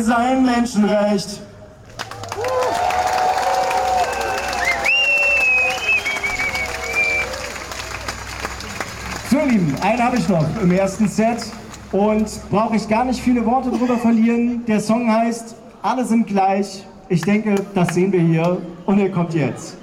Sein Menschenrecht. So, ihr Lieben, einen habe ich noch im ersten Set und brauche ich gar nicht viele Worte drüber verlieren. Der Song heißt Alle sind gleich. Ich denke, das sehen wir hier und er kommt jetzt.